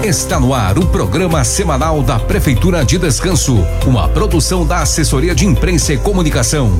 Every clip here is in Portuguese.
Está no ar o programa semanal da Prefeitura de Descanso, uma produção da Assessoria de Imprensa e Comunicação.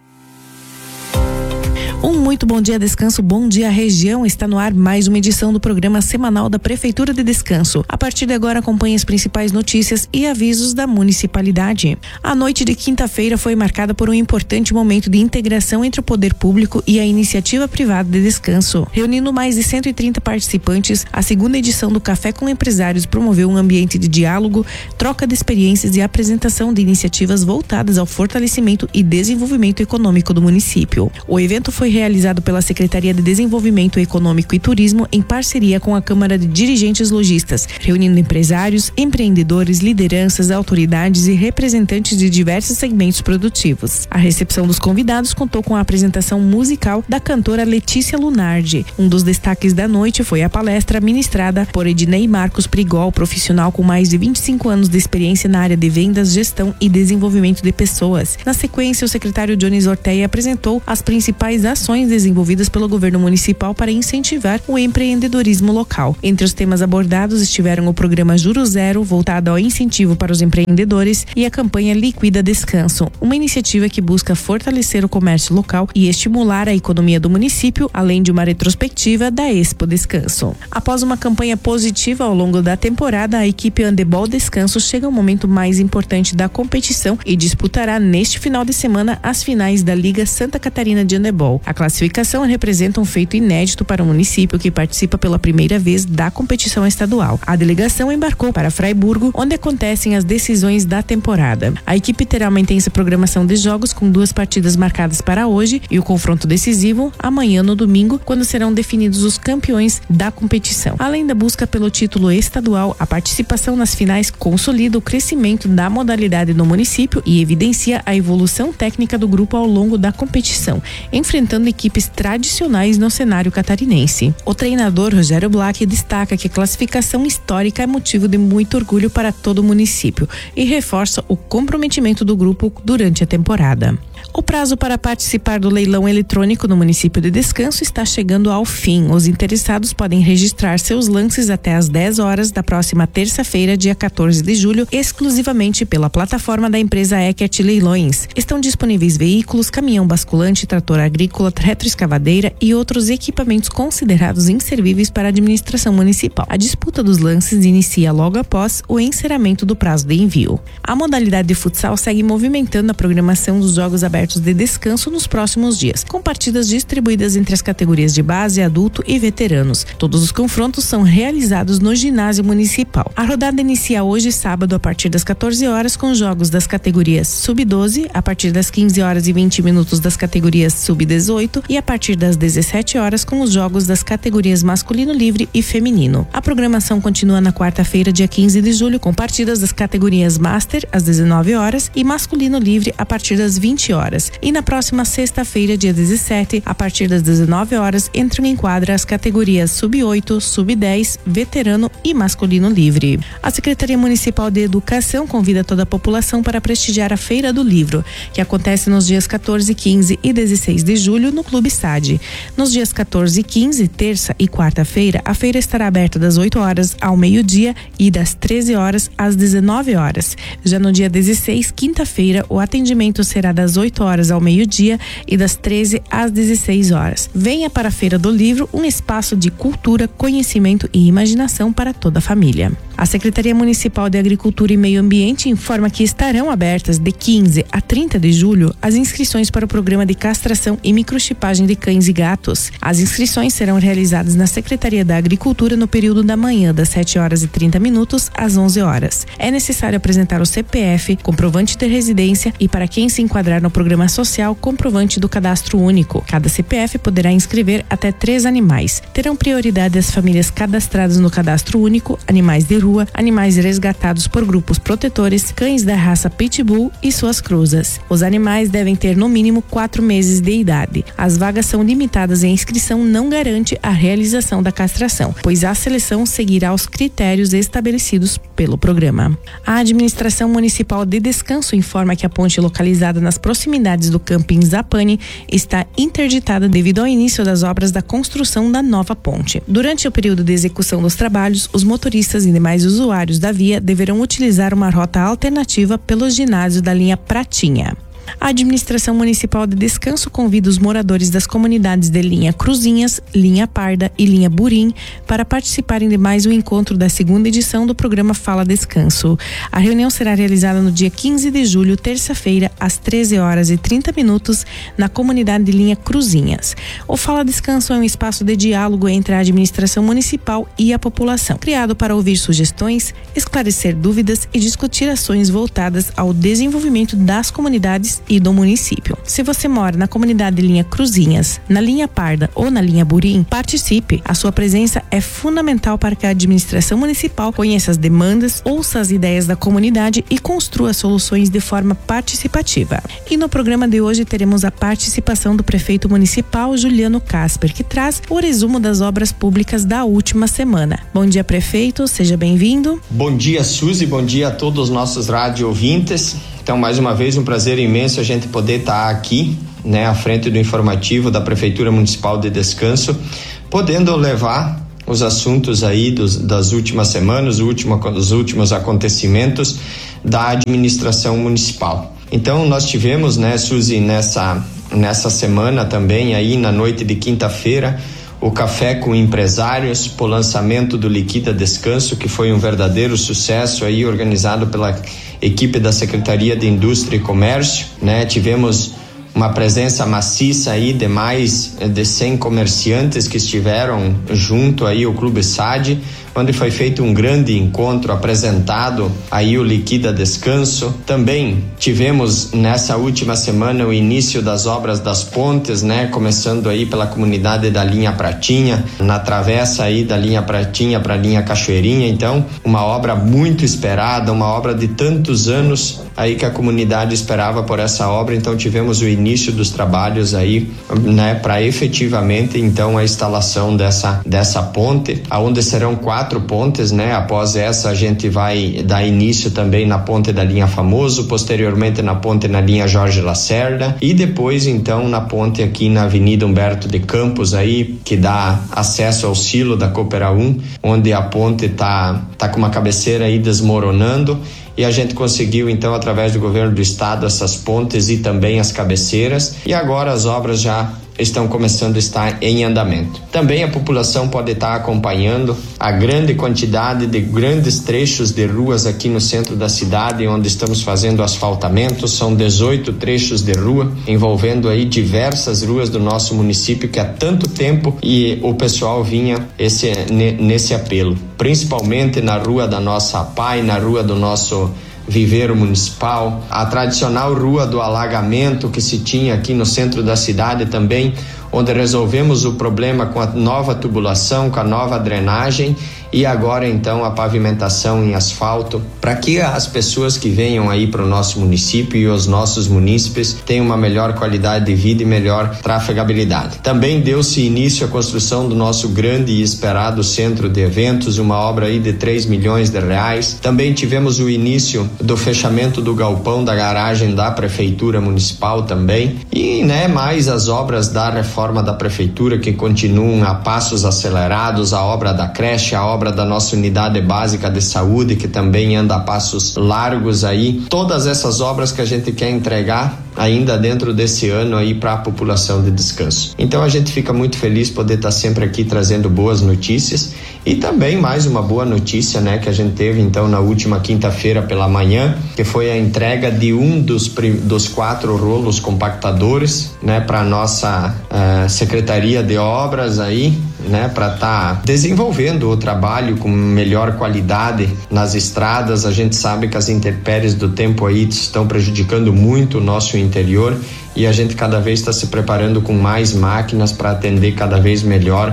Muito bom dia, Descanso, bom dia, região. Está no ar mais uma edição do programa semanal da Prefeitura de Descanso. A partir de agora, acompanhe as principais notícias e avisos da municipalidade. A noite de quinta-feira foi marcada por um importante momento de integração entre o poder público e a iniciativa privada de descanso. Reunindo mais de 130 participantes, a segunda edição do Café com Empresários promoveu um ambiente de diálogo, troca de experiências e apresentação de iniciativas voltadas ao fortalecimento e desenvolvimento econômico do município. O evento foi realizado pela Secretaria de Desenvolvimento Econômico e Turismo em parceria com a Câmara de Dirigentes Lojistas, reunindo empresários, empreendedores, lideranças, autoridades e representantes de diversos segmentos produtivos. A recepção dos convidados contou com a apresentação musical da cantora Letícia Lunardi. Um dos destaques da noite foi a palestra ministrada por Ednei Marcos Prigol, profissional com mais de 25 anos de experiência na área de vendas, gestão e desenvolvimento de pessoas. Na sequência, o secretário Jones Orteia apresentou as principais ações desenvolvidas pelo governo municipal para incentivar o empreendedorismo local. Entre os temas abordados estiveram o programa Juro Zero, voltado ao incentivo para os empreendedores, e a campanha Liquida Descanso, uma iniciativa que busca fortalecer o comércio local e estimular a economia do município, além de uma retrospectiva da Expo Descanso. Após uma campanha positiva ao longo da temporada, a equipe Handebol Descanso chega ao momento mais importante da competição e disputará neste final de semana as finais da Liga Santa Catarina de Handebol. A classificação representa um feito inédito para o município, que participa pela primeira vez da competição estadual. A delegação embarcou para Fraiburgo, onde acontecem as decisões da temporada. A equipe terá uma intensa programação de jogos, com 2 partidas marcadas para hoje e o confronto decisivo amanhã, no domingo, quando serão definidos os campeões da competição. Além da busca pelo título estadual, a participação nas finais consolida o crescimento da modalidade no município e evidencia a evolução técnica do grupo ao longo da competição, enfrentando equipes tradicionais no cenário catarinense. O treinador Rogério Black destaca que a classificação histórica é motivo de muito orgulho para todo o município e reforça o comprometimento do grupo durante a temporada. O prazo para participar do leilão eletrônico no município de Descanso está chegando ao fim. Os interessados podem registrar seus lances até às 10 horas da próxima terça-feira, dia 14 de julho, exclusivamente pela plataforma da empresa Eckert Leilões. Estão disponíveis veículos, caminhão basculante, trator agrícola, retroescavadeira e outros equipamentos considerados inservíveis para a administração municipal. A disputa dos lances inicia logo após o encerramento do prazo de envio. A modalidade de futsal segue movimentando a programação dos jogos abertos de descanso nos próximos dias, com partidas distribuídas entre as categorias de base, adulto e veteranos. Todos os confrontos são realizados no ginásio municipal. A rodada inicia hoje, sábado, a partir das 14 horas, com jogos das categorias sub-12, a partir das 15 horas e 20 minutos das categorias sub-18 e a partir das 17 horas com os jogos das categorias masculino livre e feminino. A programação continua na quarta-feira, dia 15 de julho, com partidas das categorias Master às 19 horas e masculino livre a partir das 20 horas. E na próxima sexta-feira, dia 17, a partir das 19 horas, entram em quadra as categorias sub-8, sub-10, veterano e masculino livre. A Secretaria Municipal de Educação convida toda a população para prestigiar a Feira do Livro, que acontece nos dias 14, 15 e 16 de julho no Clube SAD. Nos dias 14 e 15, terça e quarta-feira, a feira estará aberta das 8 horas ao meio-dia e das 13 horas às 19 horas. Já no dia 16, quinta-feira, o atendimento será das 8 horas ao meio-dia e das 13 às 16 horas. Venha para a Feira do Livro, um espaço de cultura, conhecimento e imaginação para toda a família. A Secretaria Municipal de Agricultura e Meio Ambiente informa que estarão abertas de 15 a 30 de julho as inscrições para o programa de castração e microchipagem de cães e gatos. As inscrições serão realizadas na Secretaria da Agricultura no período da manhã, das 7 horas e 30 minutos às 11 horas. É necessário apresentar o CPF, comprovante de residência e, para quem se enquadrar no programa social, comprovante do cadastro único. Cada CPF poderá inscrever até 3 animais. Terão prioridade as famílias cadastradas no cadastro único, animais de rua rua, animais resgatados por grupos protetores, cães da raça Pitbull e suas cruzas. Os animais devem ter no mínimo 4 meses de idade. As vagas são limitadas e a inscrição não garante a realização da castração, pois a seleção seguirá os critérios estabelecidos pelo programa. A Administração Municipal de Descanso informa que a ponte localizada nas proximidades do camping Zapani está interditada devido ao início das obras da construção da nova ponte. Durante o período de execução dos trabalhos, os motoristas e demais usuários da via deverão utilizar uma rota alternativa pelo ginásio da linha Pratinha. A Administração Municipal de Descanso convida os moradores das comunidades de linha Cruzinhas, linha Parda e linha Burim para participarem de mais um encontro da segunda edição do programa Fala Descanso. A reunião será realizada no dia 15 de julho, terça-feira, às 13h30, na comunidade de linha Cruzinhas. O Fala Descanso é um espaço de diálogo entre a administração municipal e a população, criado para ouvir sugestões, esclarecer dúvidas e discutir ações voltadas ao desenvolvimento das comunidades e do município. Se você mora na comunidade de linha Cruzinhas, na linha Parda ou na linha Burim, participe. A sua presença é fundamental para que a administração municipal conheça as demandas, ouça as ideias da comunidade e construa soluções de forma participativa. E no programa de hoje teremos a participação do prefeito municipal Juliano Casper, que traz o resumo das obras públicas da última semana. Bom dia, prefeito, seja bem-vindo. Bom dia, Suzy, bom dia a todos os nossos rádio ouvintes. Então, mais uma vez, um prazer imenso a gente poder estar aqui, à frente do informativo da Prefeitura Municipal de Descanso, podendo levar os assuntos aí das últimas semanas, os últimos acontecimentos da administração municipal. Então, nós tivemos, Suzy, nessa semana também, aí na noite de quinta-feira, o Café com Empresários, o lançamento do Liquida Descanso, que foi um verdadeiro sucesso aí, organizado pela equipe da Secretaria de Indústria e Comércio, Tivemos uma presença maciça aí de mais de 100 comerciantes que estiveram junto aí ao Clube SAD, onde foi feito um grande encontro, apresentado aí o Liquida Descanso. Também tivemos nessa última semana o início das obras das pontes, começando aí pela comunidade da linha Pratinha, na travessa aí da linha Pratinha para a linha Cachoeirinha. Então, uma obra muito esperada, uma obra de tantos anos aí que a comunidade esperava por essa obra. Então, tivemos o início dos trabalhos aí, para efetivamente então a instalação dessa ponte, aonde serão 4 pontes, Após essa a gente vai dar início também na ponte da linha Famoso, posteriormente na ponte na linha Jorge Lacerda e depois então na ponte aqui na Avenida Humberto de Campos aí, que dá acesso ao silo da Coopera 1, onde a ponte tá com uma cabeceira aí desmoronando. E a gente conseguiu, então, através do governo do estado, essas pontes e também as cabeceiras. E agora as obras já estão começando a estar em andamento. Também a população pode estar acompanhando a grande quantidade de grandes trechos de ruas aqui no centro da cidade, onde estamos fazendo asfaltamento. São 18 trechos de rua, envolvendo aí diversas ruas do nosso município, que há tanto tempo e o pessoal vinha nesse apelo. Principalmente na rua da nossa PAI, na rua do nosso Viveiro Municipal, a tradicional Rua do Alagamento que se tinha aqui no centro da cidade também, onde resolvemos o problema com a nova tubulação, com a nova drenagem e agora então a pavimentação em asfalto, para que as pessoas que venham aí para o nosso município e os nossos munícipes tenham uma melhor qualidade de vida e melhor trafegabilidade. Também deu-se início à construção do nosso grande e esperado centro de eventos, uma obra aí de 3 milhões de reais. Também tivemos o início do fechamento do galpão da garagem da Prefeitura Municipal também e mais as obras da reforma da Prefeitura que continuam a passos acelerados, a obra da creche, a obra da nossa unidade básica de saúde, que também anda a passos largos aí. Todas essas obras que a gente quer entregar ainda dentro desse ano aí para a população de Descanso. Então a gente fica muito feliz poder estar sempre aqui trazendo boas notícias e também mais uma boa notícia, que a gente teve então na última quinta-feira pela manhã, que foi a entrega de um dos 4 rolos compactadores, para nossa Secretaria de Obras aí, para estar desenvolvendo o trabalho com melhor qualidade nas estradas. A gente sabe que as intempéries do tempo aí estão prejudicando muito o nosso interior e a gente cada vez está se preparando com mais máquinas para atender cada vez melhor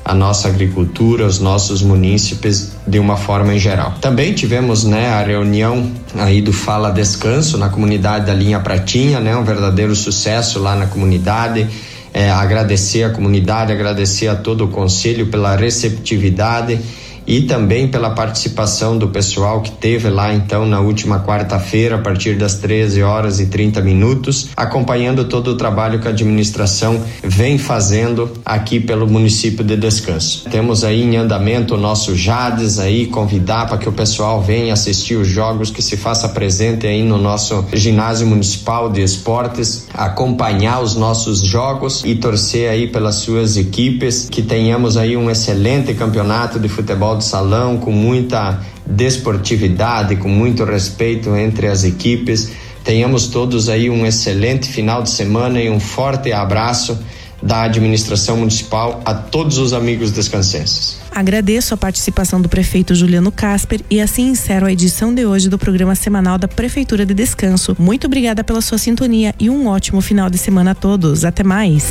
a nossa agricultura, os nossos munícipes de uma forma em geral. Também tivemos, a reunião aí do Fala Descanso na comunidade da Linha Pratinha, um verdadeiro sucesso lá na comunidade. Agradecer a comunidade, agradecer a todo o conselho pela receptividade e também pela participação do pessoal que teve lá então na última quarta-feira a partir das 13h30, acompanhando todo o trabalho que a administração vem fazendo aqui pelo município de Descanso. Temos aí em andamento o nosso JADES aí, convidar para que o pessoal venha assistir os jogos, que se faça presente aí no nosso ginásio municipal de esportes, acompanhar os nossos jogos e torcer aí pelas suas equipes, que tenhamos aí um excelente campeonato de futebol de salão, com muita desportividade, com muito respeito entre as equipes. Tenhamos todos aí um excelente final de semana e um forte abraço da administração municipal a todos os amigos descansenses. Agradeço a participação do prefeito Juliano Casper e assim encerro a edição de hoje do programa semanal da Prefeitura de Descanso. Muito obrigada pela sua sintonia e um ótimo final de semana a todos. Até mais.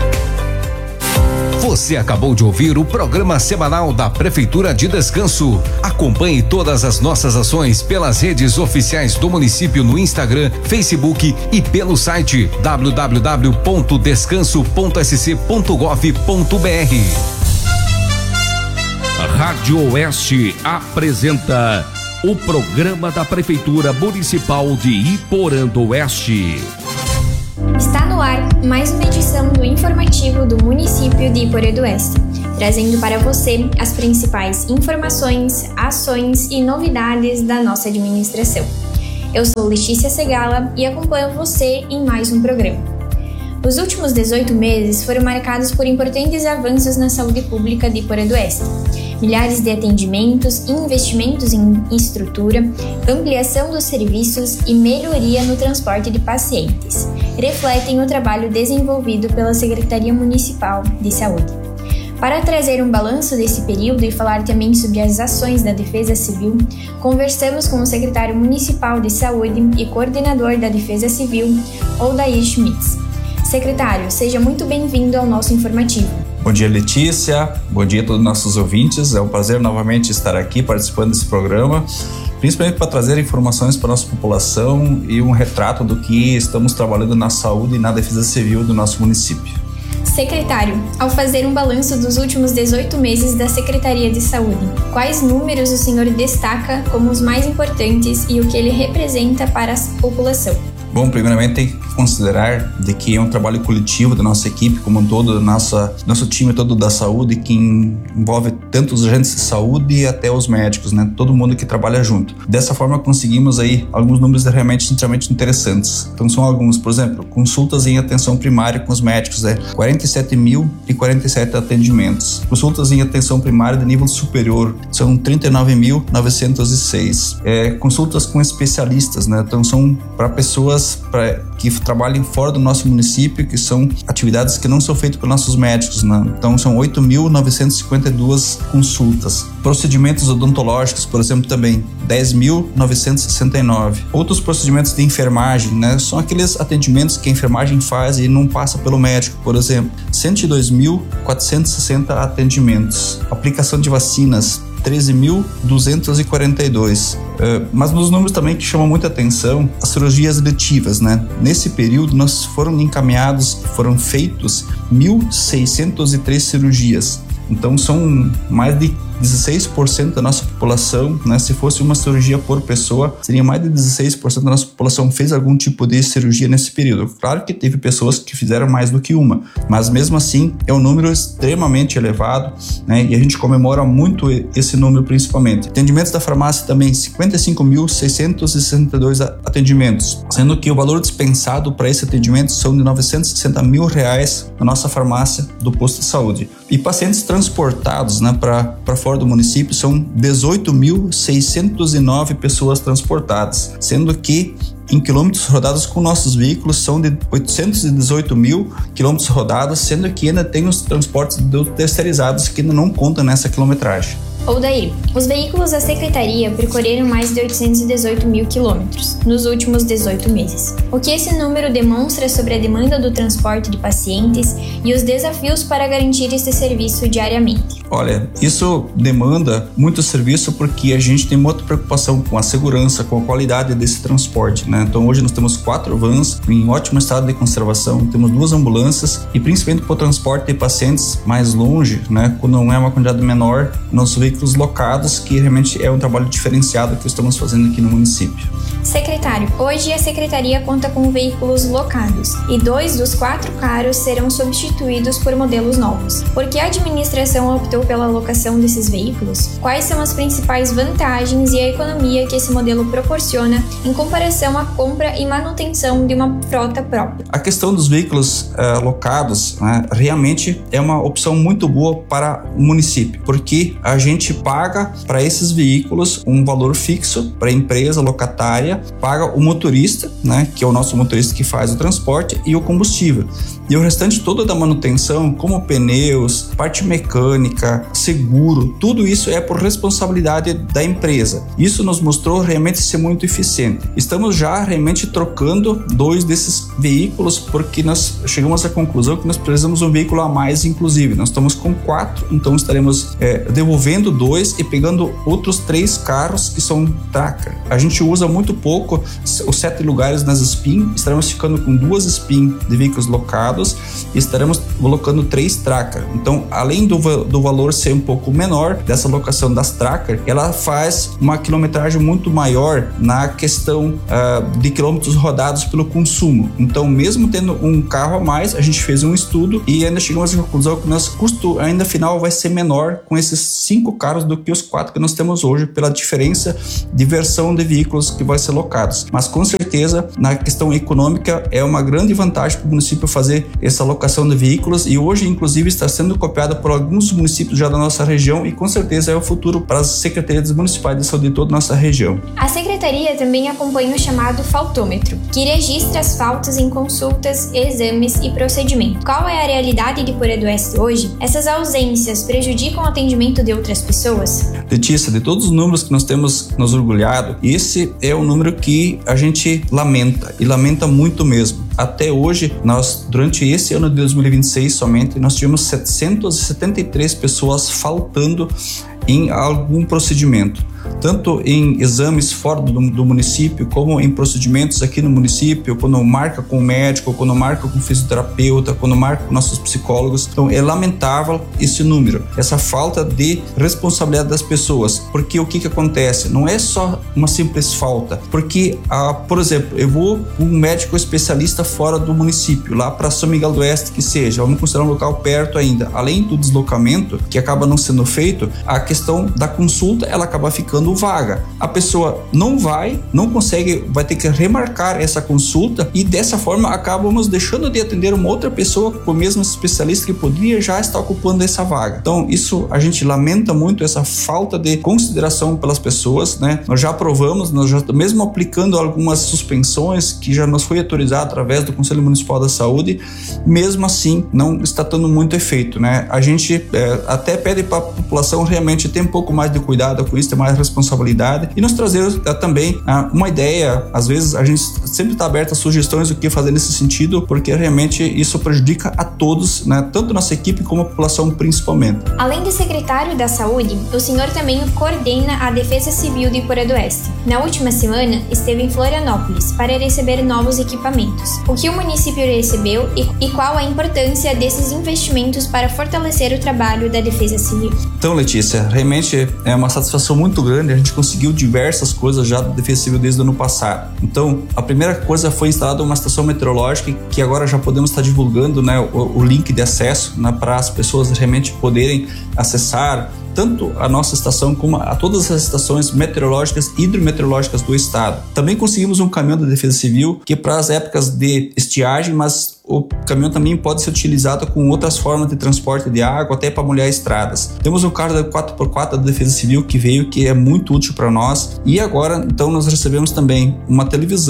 Você acabou de ouvir o programa semanal da Prefeitura de Descanso. Acompanhe todas as nossas ações pelas redes oficiais do município no Instagram, Facebook e pelo site www.descanso.sc.gov.br. Rádio Oeste apresenta o programa da Prefeitura Municipal de Iporã do Oeste. Está no ar mais uma edição do informativo do município de Iporã do Oeste, trazendo para você as principais informações, ações e novidades da nossa administração. Eu sou Letícia Segala e acompanho você em mais um programa. Os últimos 18 meses foram marcados por importantes avanços na saúde pública de Iporã do Oeste. Milhares de atendimentos, investimentos em estrutura, ampliação dos serviços e melhoria no transporte de pacientes refletem o trabalho desenvolvido pela Secretaria Municipal de Saúde. Para trazer um balanço desse período e falar também sobre as ações da Defesa Civil, conversamos com o secretário municipal de Saúde e coordenador da Defesa Civil, Odair Schmitz. Secretário, seja muito bem-vindo ao nosso informativo. Bom dia, Letícia. Bom dia a todos os nossos ouvintes. É um prazer novamente estar aqui participando desse programa, principalmente para trazer informações para a nossa população e um retrato do que estamos trabalhando na saúde e na defesa civil do nosso município. Secretário, ao fazer um balanço dos últimos 18 meses da Secretaria de Saúde, quais números o senhor destaca como os mais importantes e o que ele representa para a população? Bom, primeiramente tem que considerar de que é um trabalho coletivo da nossa equipe como um todo, nosso time todo da saúde, que envolve tanto os agentes de saúde até os médicos, todo mundo que trabalha junto. Dessa forma conseguimos aí alguns números realmente extremamente interessantes. Então são alguns, por exemplo, consultas em atenção primária com os médicos, 47.047 atendimentos. Consultas em atenção primária de nível superior são 39.906. Consultas com especialistas, então são para pessoas que trabalhem fora do nosso município, que são atividades que não são feitas pelos nossos médicos, Então são 8.952 consultas. Procedimentos odontológicos, por exemplo, também 10.969. Outros procedimentos de enfermagem, são aqueles atendimentos que a enfermagem faz e não passa pelo médico, por exemplo, 102.460 atendimentos. Aplicação de vacinas, 13.242. Mas nos números também que chamam muita atenção, as cirurgias eletivas, Nesse período foram feitos 1.603 cirurgias. Então são mais de 16% da nossa população, Se fosse uma cirurgia por pessoa, seria mais de 16% da nossa população fez algum tipo de cirurgia nesse período. Claro que teve pessoas que fizeram mais do que uma, mas mesmo assim é um número extremamente elevado, E a gente comemora muito esse número principalmente. Atendimentos da farmácia também, 55.662 atendimentos, sendo que o valor dispensado para esse atendimento são de R$960 mil na nossa farmácia do posto de saúde. E pacientes transportados, para fora do município são 18.609 pessoas transportadas, sendo que em quilômetros rodados com nossos veículos são de 818 mil quilômetros rodados, sendo que ainda tem os transportes terceirizados que ainda não contam nessa quilometragem. Odair, os veículos da Secretaria percorreram mais de 818 mil quilômetros nos últimos 18 meses. O que esse número demonstra sobre a demanda do transporte de pacientes e os desafios para garantir esse serviço diariamente? Olha, isso demanda muito serviço porque a gente tem muita preocupação com a segurança, com a qualidade desse transporte, né? Então hoje nós temos 4 vans em ótimo estado de conservação, temos 2 ambulâncias e principalmente para o transporte de pacientes mais longe, né? Quando não é uma quantidade menor, nossos veículos locados, que realmente é um trabalho diferenciado que estamos fazendo aqui no município. Secretário, hoje a Secretaria conta com veículos locados e 2 dos 4 carros serão substituídos por modelos novos. Por que a administração optou pela locação desses veículos? Quais são as principais vantagens e a economia que esse modelo proporciona em comparação à compra e manutenção de uma frota própria? A questão dos veículos locados, né, realmente é uma opção muito boa para o município, porque a gente paga para esses veículos um valor fixo para a empresa locatária, paga o motorista, né, que é o nosso motorista que faz o transporte, e o combustível. E o restante todo da manutenção, como pneus, parte mecânica, seguro, tudo isso é por responsabilidade da empresa. Isso nos mostrou realmente ser muito eficiente. Estamos já realmente trocando 2 desses veículos porque nós chegamos à conclusão que nós precisamos de um veículo a mais, inclusive. Nós estamos com 4, então estaremos devolvendo 2 e pegando outros 3 carros que são tracker. A gente usa muito pouco os 7 lugares nas SPIN, estaremos ficando com 2 SPIN de veículos locados e estaremos colocando 3 tracker. Então, além do valor ser um pouco menor dessa locação das tracker, ela faz uma quilometragem muito maior na questão de quilômetros rodados pelo consumo. Então, mesmo tendo um carro a mais, a gente fez um estudo e ainda chegamos à conclusão que o nosso custo ainda final vai ser menor com esses 5 carros do que os 4 que nós temos hoje, pela diferença de versão de veículos que vai ser locados. Mas com certeza, na questão econômica, é uma grande vantagem para o município fazer essa locação de veículos e hoje, inclusive, está sendo copiada por alguns municípios já da nossa região e com certeza é o futuro para as secretarias municipais de saúde de toda a nossa região. A Secretaria também acompanha o chamado faltômetro, que registra as faltas em consultas, exames e procedimentos. Qual é a realidade de Poredo Oeste hoje? Essas ausências prejudicam o atendimento de outras pessoas? Letícia, de todos os números que nós temos nos orgulhado, esse é o número que a gente lamenta e lamenta muito mesmo. Até hoje, durante esse ano de 2026 somente, nós tivemos 773 pessoas faltando em algum procedimento, tanto em exames fora do município, como em procedimentos aqui no município, quando marca com o médico, quando marca com o fisioterapeuta, quando marca com nossos psicólogos. Então é lamentável esse número, essa falta de responsabilidade das pessoas, porque o que acontece? Não é só uma simples falta, porque, por exemplo, eu vou com um médico especialista fora do município, lá para São Miguel do Oeste que seja, vamos considerar um local perto ainda, além do deslocamento, que acaba não sendo feito, a questão da consulta, ela acaba ficando vaga. A pessoa não consegue, vai ter que remarcar essa consulta e dessa forma acabamos deixando de atender uma outra pessoa com o mesmo especialista que poderia já estar ocupando essa vaga. Então isso a gente lamenta muito, essa falta de consideração pelas pessoas, né? Nós já aprovamos, nós já mesmo aplicando algumas suspensões que já nos foi autorizado através do Conselho Municipal da Saúde, mesmo assim não está dando muito efeito, né? A gente até pede para a população realmente ter um pouco mais de cuidado com isso, ter mais responsabilidade e nos trazer também uma ideia. Às vezes a gente sempre está aberto a sugestões do que fazer nesse sentido, porque realmente isso prejudica a todos, né? Tanto nossa equipe como a população principalmente. Além de secretário da Saúde, o senhor também coordena a Defesa Civil de Poredo Oeste. Na última semana, esteve em Florianópolis para receber novos equipamentos. O que o município recebeu e qual a importância desses investimentos para fortalecer o trabalho da Defesa Civil? Então, Letícia, realmente é uma satisfação muito grande. A gente conseguiu diversas coisas já da Defesa Civil desde o ano passado. Então, a primeira coisa foi instalada uma estação meteorológica que agora já podemos estar divulgando, né, o link de acesso, né, para as pessoas realmente poderem acessar tanto a nossa estação como a todas as estações meteorológicas e hidrometeorológicas do estado. Também conseguimos um caminhão da Defesa Civil que é para as épocas de estiagem, mas o caminhão também pode ser utilizado com outras formas de transporte de água, até para molhar estradas. Temos um carro da 4x4 da Defesa Civil que veio, que é muito útil para nós. E agora, então, nós recebemos também uma televisão,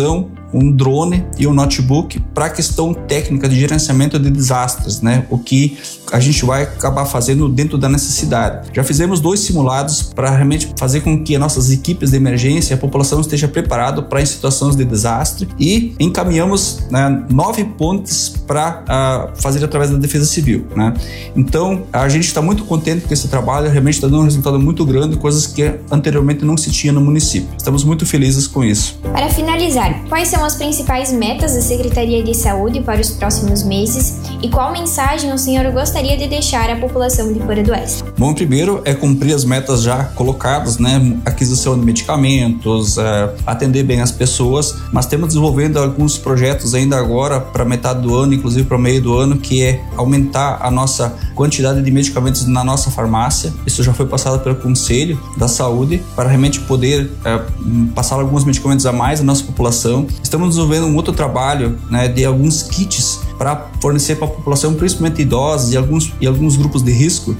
um drone e um notebook para a questão técnica de gerenciamento de desastres, né? O que a gente vai acabar fazendo dentro da necessidade. Já fizemos 2 simulados para realmente fazer com que as nossas equipes de emergência e a população esteja preparado para em situações de desastre, e encaminhamos, né, 9 pontes para fazer através da Defesa Civil, né? Então a gente está muito contente com esse trabalho, realmente está dando um resultado muito grande, coisas que anteriormente não se tinha no município. Estamos muito felizes com isso. Para finalizar, quais são as principais metas da Secretaria de Saúde para os próximos meses e qual mensagem o senhor gostaria de deixar à população de Poredo Oeste? Bom, primeiro é cumprir as metas já colocadas, né? Aquisição de medicamentos, atender bem as pessoas, mas temos desenvolvendo alguns projetos ainda agora para metade do ano, inclusive para o meio do ano, que é aumentar a nossa quantidade de medicamentos na nossa farmácia. Isso já foi passado pelo Conselho da Saúde para realmente poder passar alguns medicamentos a mais à nossa população. Estamos desenvolvendo um outro trabalho, né, de alguns kits para fornecer para a população, principalmente idosos e alguns grupos de risco,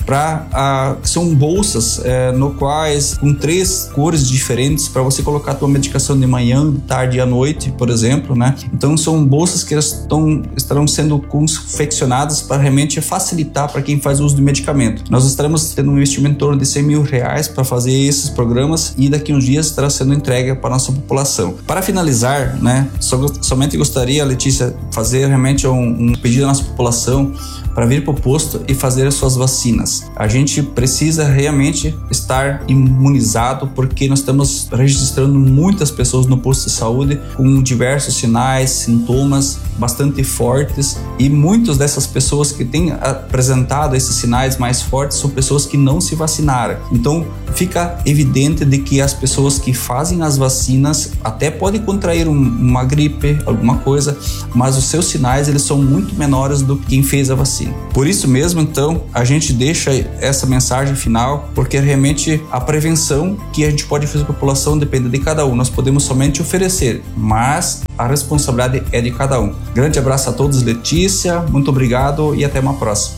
que são bolsas no quais com 3 cores diferentes para você colocar a tua medicação de manhã, de tarde e à noite, por exemplo, né? Então são bolsas que estarão sendo confeccionadas para realmente facilitar para quem faz uso de medicamento. Nós estaremos tendo um investimento em torno de R$100 mil para fazer esses programas, e daqui a uns dias estará sendo entregue para a nossa população. Para finalizar, né, somente gostaria, Letícia, fazer realmente um pedido à nossa população para vir para o posto e fazer as suas vacinas. A gente precisa realmente estar imunizado, porque nós estamos registrando muitas pessoas no posto de saúde com diversos sinais, sintomas bastante fortes, e muitas dessas pessoas que têm apresentado esses sinais mais fortes são pessoas que não se vacinaram. Então fica evidente de que as pessoas que fazem as vacinas até podem contrair uma gripe, alguma coisa, mas os seus sinais eles são muito menores do que quem fez a vacina. Por isso mesmo, então, a gente deixa essa mensagem final, porque realmente a prevenção que a gente pode fazer para a população depende de cada um. Nós podemos somente oferecer, mas a responsabilidade é de cada um. Grande abraço a todos, Letícia, muito obrigado e até uma próxima.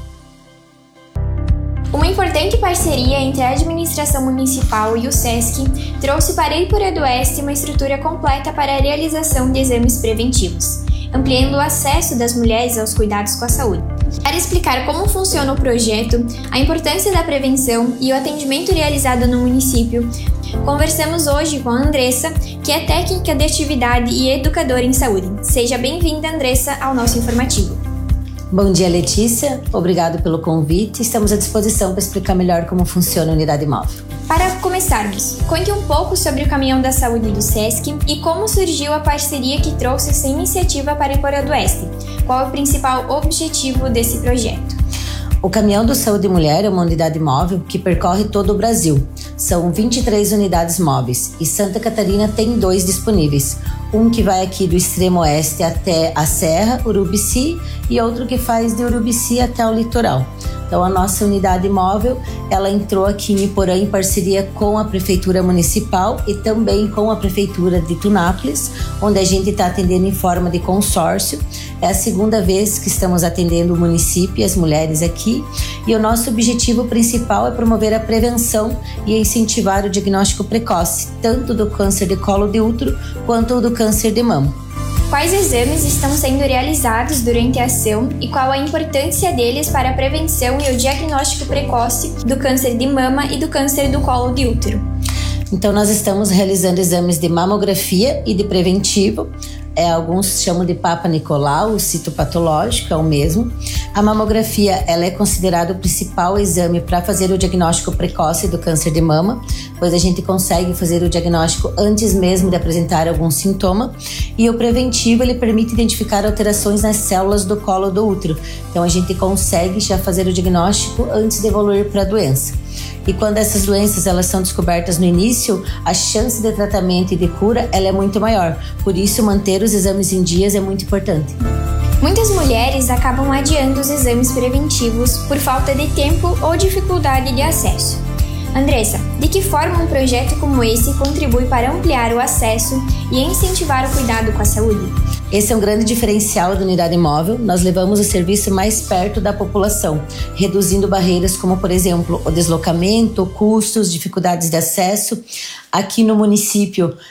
Uma importante parceria entre a administração municipal e o SESC trouxe para Poredo Oeste uma estrutura completa para a realização de exames preventivos, ampliando o acesso das mulheres aos cuidados com a saúde. Para explicar como funciona o projeto, a importância da prevenção e o atendimento realizado no município, conversamos hoje com a Andressa, que é técnica de atividade e educadora em saúde. Seja bem-vinda, Andressa, ao nosso informativo. Bom dia, Letícia. Obrigado pelo convite. Estamos à disposição para explicar melhor como funciona a unidade móvel. Para começarmos, conte um pouco sobre o Caminhão da Saúde do SESC e como surgiu a parceria que trouxe essa iniciativa para Poredo Oeste. Qual é o principal objetivo desse projeto? O Caminhão da Saúde Mulher é uma unidade móvel que percorre todo o Brasil. São 23 unidades móveis e Santa Catarina tem 2 disponíveis. Um que vai aqui do extremo oeste até a Serra, Urubici, e outro que faz de Urubici até o litoral. Então a nossa unidade móvel, ela entrou aqui em Iporã em parceria com a Prefeitura Municipal e também com a Prefeitura de Tunápolis, onde a gente está atendendo em forma de consórcio. É a segunda vez que estamos atendendo o município e as mulheres aqui, e o nosso objetivo principal é promover a prevenção e incentivar o diagnóstico precoce, tanto do câncer de colo de útero quanto do câncer de mama. Quais exames estão sendo realizados durante a ação e qual a importância deles para a prevenção e o diagnóstico precoce do câncer de mama e do câncer do colo de útero? Então, nós estamos realizando exames de mamografia e de preventivo. Alguns chamam de Papa Nicolau, o citopatológico, é o mesmo. A mamografia, ela é considerada o principal exame para fazer o diagnóstico precoce do câncer de mama, pois a gente consegue fazer o diagnóstico antes mesmo de apresentar algum sintoma. E o preventivo, ele permite identificar alterações nas células do colo do útero. Então, a gente consegue já fazer o diagnóstico antes de evoluir para a doença. E quando essas doenças elas são descobertas no início, a chance de tratamento e de cura ela é muito maior. Por isso, manter os exames em dias é muito importante. Muitas mulheres acabam adiando os exames preventivos por falta de tempo ou dificuldade de acesso. Andressa, de que forma um projeto como esse contribui para ampliar o acesso e incentivar o cuidado com a saúde? Esse é um grande diferencial da unidade móvel. Nós levamos o serviço mais perto da população, reduzindo barreiras como, por exemplo, o deslocamento, custos, dificuldades de acesso. Aqui no município,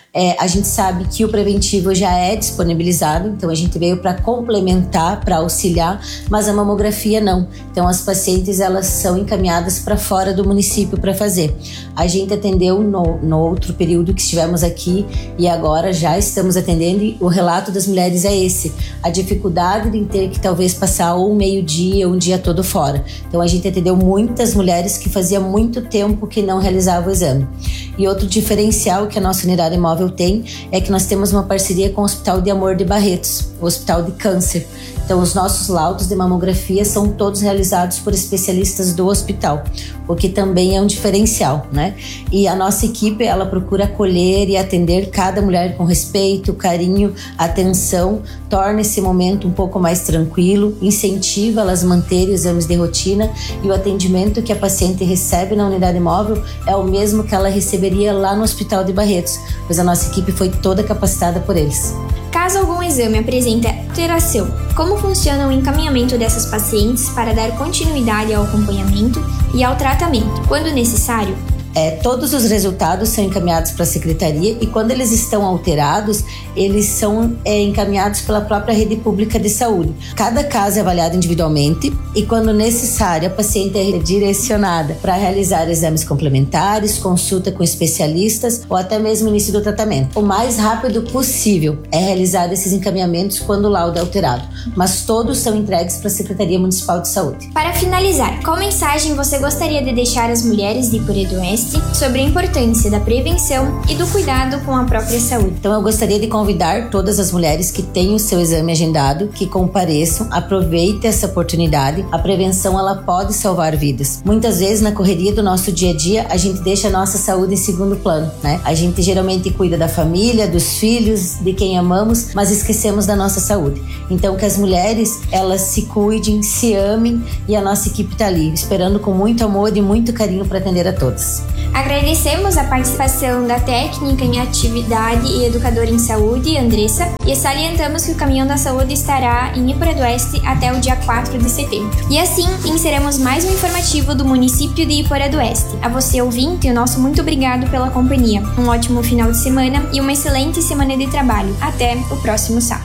A gente sabe que o preventivo já é disponibilizado, então a gente veio para complementar, para auxiliar, mas a mamografia não. Então as pacientes elas são encaminhadas para fora do município para fazer. A gente atendeu no outro período que estivemos aqui e agora já estamos atendendo, e o relato das mulheres é esse: a dificuldade de ter que talvez passar ou meio-dia ou um dia todo fora. Então a gente atendeu muitas mulheres que fazia muito tempo que não realizavam o exame. E outro diferencial que a nossa unidade móvel tem é que nós temos uma parceria com o Hospital de Amor de Barretos, o Hospital de Câncer. Então os nossos laudos de mamografia são todos realizados por especialistas do hospital, o que também é um diferencial, né? E a nossa equipe, ela procura acolher e atender cada mulher com respeito, carinho, atenção, torna esse momento um pouco mais tranquilo, incentiva elas a manterem exames de rotina, e o atendimento que a paciente recebe na unidade móvel é o mesmo que ela receberia lá no Hospital de Barretos, pois a nossa equipe foi toda capacitada por eles. Caso algum exame apresente alteração, como funciona o encaminhamento dessas pacientes para dar continuidade ao acompanhamento e ao tratamento, quando necessário? Todos os resultados são encaminhados para a secretaria, e quando eles estão alterados, eles são encaminhados pela própria rede pública de saúde. Cada caso é avaliado individualmente, e quando necessário, a paciente é direcionada para realizar exames complementares, consulta com especialistas ou até mesmo início do tratamento. O mais rápido possível é realizar esses encaminhamentos quando o laudo é alterado, mas todos são entregues para a Secretaria Municipal de Saúde. Para finalizar, qual mensagem você gostaria de deixar às mulheres de Ipuredoense sobre a importância da prevenção e do cuidado com a própria saúde? Então eu gostaria de convidar todas as mulheres que têm o seu exame agendado, que compareçam, aproveitem essa oportunidade. A prevenção, ela pode salvar vidas. Muitas vezes na correria do nosso dia a dia, a gente deixa a nossa saúde em segundo plano, né? A gente geralmente cuida da família, dos filhos, de quem amamos, mas esquecemos da nossa saúde. Então que as mulheres, elas se cuidem, se amem, e a nossa equipe está ali, esperando com muito amor e muito carinho para atender a todas. Agradecemos a participação da técnica em atividade e educadora em saúde, Andressa, e salientamos que o Caminhão da Saúde estará em Iporedoeste até o dia 4 de setembro. E assim, encerramos mais um informativo do município de Iporedoeste. A você, ouvinte, o nosso muito obrigado pela companhia. Um ótimo final de semana e uma excelente semana de trabalho. Até o próximo sábado.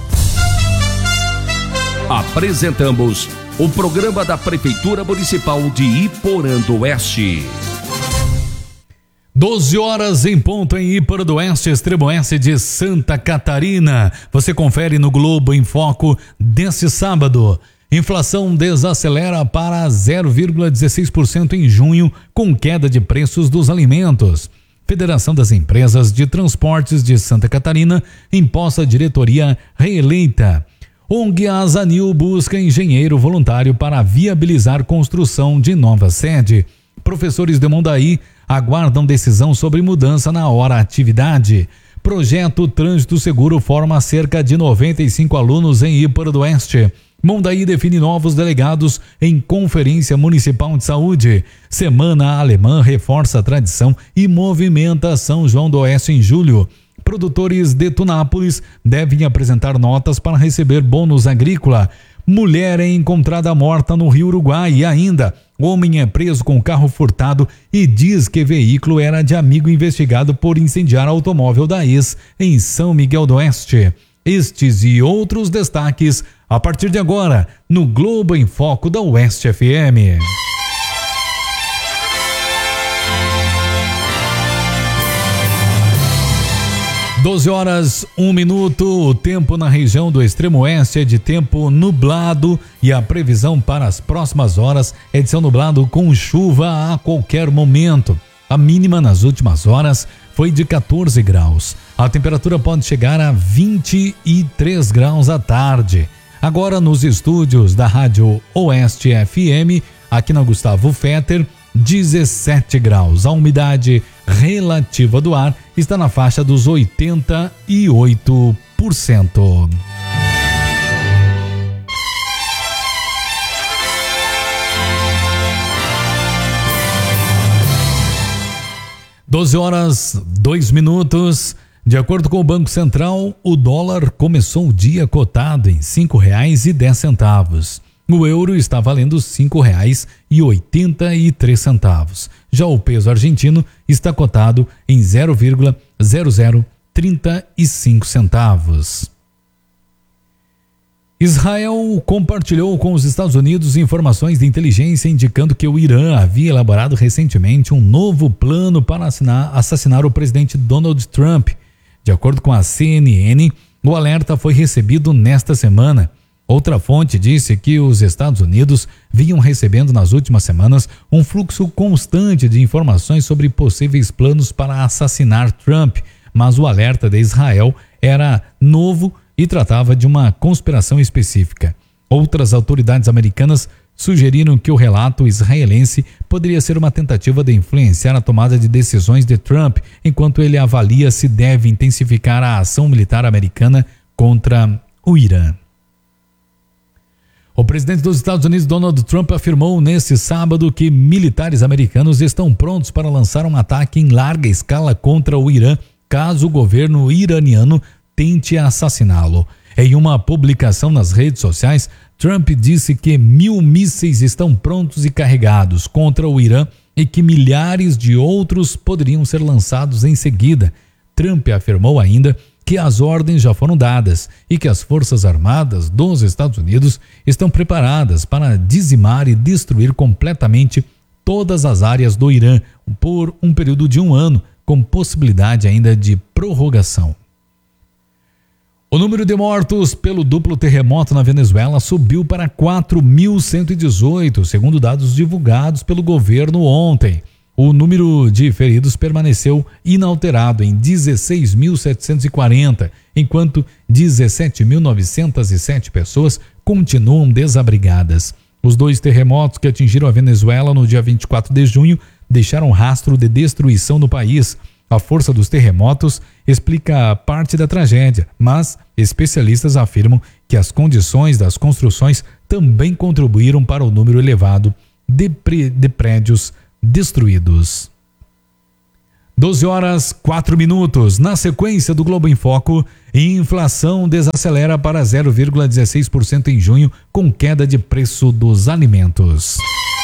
Apresentamos o programa da Prefeitura Municipal de Iporandoeste. 12 horas em ponto em Iporandoeste, extremo oeste de Santa Catarina. Você confere no Globo em Foco deste sábado. Inflação desacelera para 0,16% em junho, com queda de preços dos alimentos. Federação das Empresas de Transportes de Santa Catarina imposta diretoria reeleita. ONG Azanil busca engenheiro voluntário para viabilizar construção de nova sede. Professores de Mondaí aguardam decisão sobre mudança na hora atividade. Projeto Trânsito Seguro forma cerca de 95 alunos em Iporandoeste. Mondaí define novos delegados em Conferência Municipal de Saúde. Semana Alemã reforça a tradição e movimenta São João do Oeste em julho. Produtores de Tunápolis devem apresentar notas para receber bônus agrícola. Mulher é encontrada morta no Rio Uruguai. E ainda, homem é preso com carro furtado e diz que veículo era de amigo investigado por incendiar automóvel da ex em São Miguel do Oeste. Estes e outros destaques a partir de agora no Globo em Foco da Oeste FM. Doze horas, 1 minuto. O tempo na região do extremo oeste é de tempo nublado e a previsão para as próximas horas é de céu nublado com chuva a qualquer momento. A mínima nas últimas horas foi de 14 graus. A temperatura pode chegar a 23 graus à tarde. Agora nos estúdios da Rádio Oeste FM, aqui na Gustavo Fetter, 17 graus. A umidade relativa do ar está na faixa dos 88%. 12 horas, 2 minutos. De acordo com o Banco Central, o dólar começou o dia cotado em R$ 5,10. O euro está valendo R$ 5,83. Já o peso argentino está cotado em 0,00 35 centavos. Israel compartilhou com os Estados Unidos informações de inteligência indicando que o Irã havia elaborado recentemente um novo plano para assassinar o presidente Donald Trump. De acordo com a CNN, o alerta foi recebido nesta semana. Outra fonte disse que os Estados Unidos vinham recebendo nas últimas semanas um fluxo constante de informações sobre possíveis planos para assassinar Trump, mas o alerta de Israel era novo e tratava de uma conspiração específica. Outras autoridades americanas sugeriram que o relato israelense poderia ser uma tentativa de influenciar a tomada de decisões de Trump, enquanto ele avalia se deve intensificar a ação militar americana contra o Irã. O presidente dos Estados Unidos, Donald Trump, afirmou neste sábado que militares americanos estão prontos para lançar um ataque em larga escala contra o Irã, caso o governo iraniano tente assassiná-lo. Em uma publicação nas redes sociais, Trump disse que 1.000 mísseis estão prontos e carregados contra o Irã e que milhares de outros poderiam ser lançados em seguida. Trump afirmou ainda que as ordens já foram dadas e que as Forças Armadas dos Estados Unidos estão preparadas para dizimar e destruir completamente todas as áreas do Irã por um período de 1 ano, com possibilidade ainda de prorrogação. O número de mortos pelo duplo terremoto na Venezuela subiu para 4.118, segundo dados divulgados pelo governo ontem. O número de feridos permaneceu inalterado em 16.740, enquanto 17.907 pessoas continuam desabrigadas. Os 2 terremotos que atingiram a Venezuela no dia 24 de junho deixaram rastro de destruição no país. A força dos terremotos explica parte da tragédia, mas especialistas afirmam que as condições das construções também contribuíram para o número elevado de prédios destruídos. 12h04. Na sequência do Globo em Foco, inflação desacelera para 0,16% em junho, com queda de preço dos alimentos.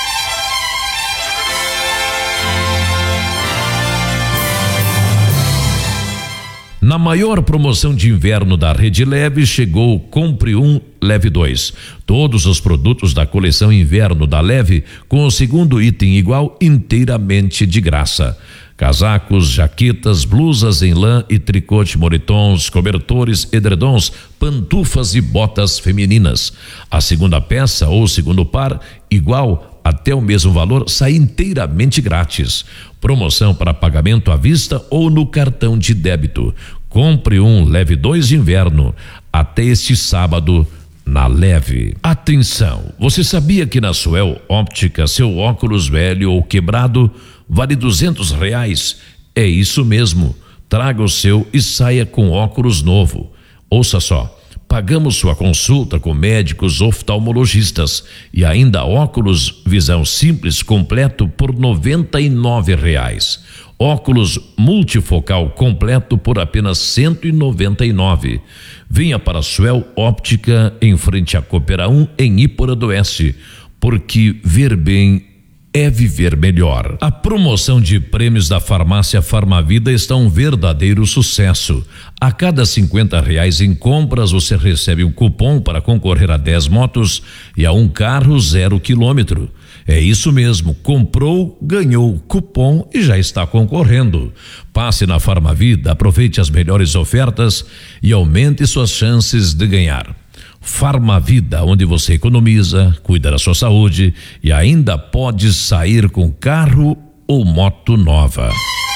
Na maior promoção de inverno da Rede Leve, chegou Compre 1, Leve 2. Todos os produtos da coleção inverno da Leve, com o segundo item igual, inteiramente de graça. Casacos, jaquetas, blusas em lã e tricote, moletons, cobertores, edredons, pantufas e botas femininas. A segunda peça ou segundo par, igual até o mesmo valor, sai inteiramente grátis. Promoção para pagamento à vista ou no cartão de débito. Compre 1, Leve 2 de inverno até este sábado na Leve. Atenção, você sabia que na Suel Óptica seu óculos velho ou quebrado vale R$200? É isso mesmo, traga o seu e saia com óculos novo. Ouça só, pagamos sua consulta com médicos oftalmologistas e ainda óculos visão simples completo por R$99. Óculos multifocal completo por apenas R$199. Venha para a Suel Óptica em frente à Coopera 1 em Iporã do Oeste, porque ver bem é viver melhor. A promoção de prêmios da farmácia Farmavida está um verdadeiro sucesso. A cada R$50 em compras, você recebe um cupom para concorrer a 10 motos e a um carro 0 km. É isso mesmo, comprou, ganhou cupom e já está concorrendo. Passe na Farmavida, aproveite as melhores ofertas e aumente suas chances de ganhar. Farmavida, onde você economiza, cuida da sua saúde e ainda pode sair com carro ou moto nova.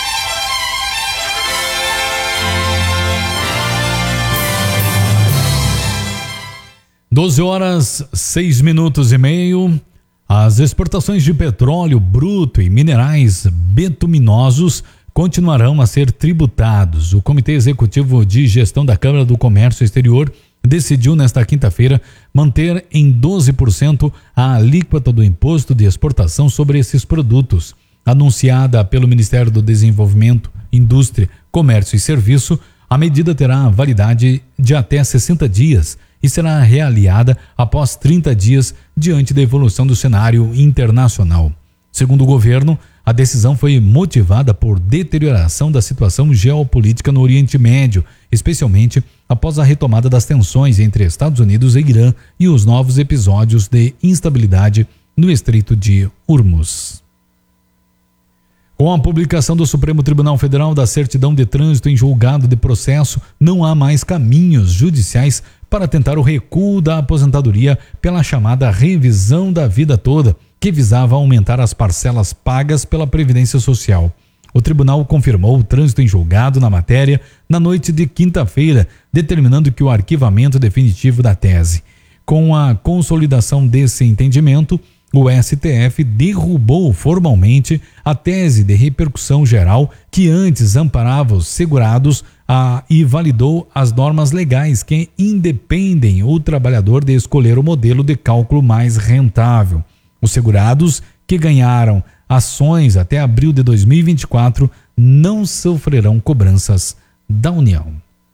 Doze horas, 6:30. As exportações de petróleo bruto e minerais bituminosos continuarão a ser tributados. O Comitê Executivo de Gestão da Câmara do Comércio Exterior decidiu nesta quinta-feira manter em 12% a alíquota do imposto de exportação sobre esses produtos. Anunciada pelo Ministério do Desenvolvimento, Indústria, Comércio e Serviço, a medida terá validade de até 60 dias e será realiada após 30 dias diante da evolução do cenário internacional. Segundo o governo, A decisão foi motivada por deterioração da situação geopolítica no Oriente Médio, especialmente após a retomada das tensões entre Estados Unidos e Irã e os novos episódios de instabilidade no Estreito de Hormuz. Com a publicação do Supremo Tribunal Federal da certidão de trânsito em julgado de processo, não há mais caminhos judiciais para tentar o recuo da aposentadoria pela chamada revisão da vida toda, que visava aumentar as parcelas pagas pela Previdência Social. O tribunal confirmou o trânsito em julgado na matéria na noite de quinta-feira, determinando que o arquivamento definitivo da tese. Com a consolidação desse entendimento, o STF derrubou formalmente a tese de repercussão geral que antes amparava os segurados e validou as normas legais que independem o trabalhador de escolher o modelo de cálculo mais rentável. Os segurados que ganharam ações até abril de 2024 não sofrerão cobranças da União.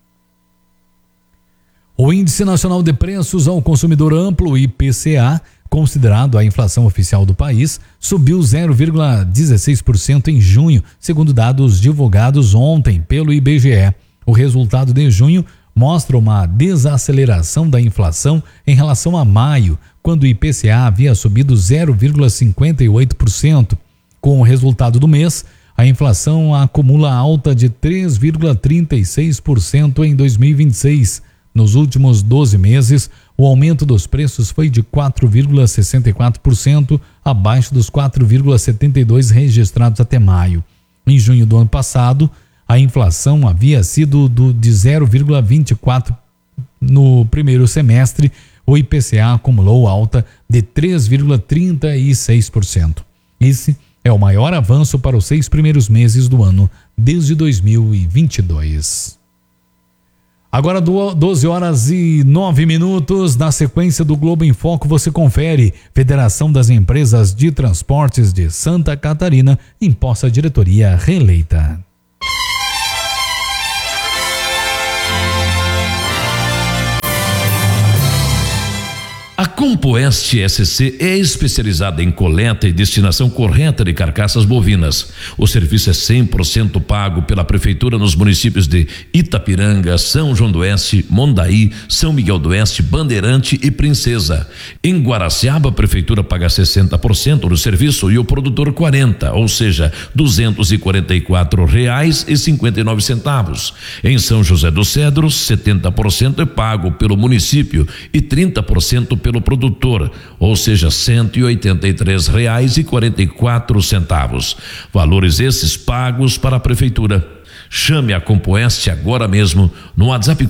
O Índice Nacional de Preços ao Consumidor Amplo, IPCA, considerado a inflação oficial do país, subiu 0,16% em junho, segundo dados divulgados ontem pelo IBGE. O resultado de junho mostra uma desaceleração da inflação em relação a maio, quando o IPCA havia subido 0,58%. Com o resultado do mês, a inflação acumula alta de 3,36% em 2026. Nos últimos 12 meses, o aumento dos preços foi de 4,64%, abaixo dos 4,72% registrados até maio. Em junho do ano passado, a inflação havia sido de 0,24%. No primeiro semestre, o IPCA acumulou alta de 3,36%. Esse é o maior avanço para os 6 primeiros meses do ano, desde 2022. Agora 12h09, na sequência do Globo em Foco você confere. Federação das Empresas de Transportes de Santa Catarina imposta a diretoria reeleita. A Compoeste SC é especializada em coleta e destinação correta de carcaças bovinas. O serviço é 100% pago pela Prefeitura nos municípios de Itapiranga, São João do Oeste, Mondaí, São Miguel do Oeste, Bandeirante e Princesa. Em Guaraciaba, a Prefeitura paga 60% do serviço e o produtor 40%, ou seja, R$ 244,59. Em São José dos Cedros, 70% é pago pelo município e 30% pelo produtor, ou seja, R$ 183,44. Valores esses pagos para a Prefeitura. Chame a Compoeste agora mesmo no WhatsApp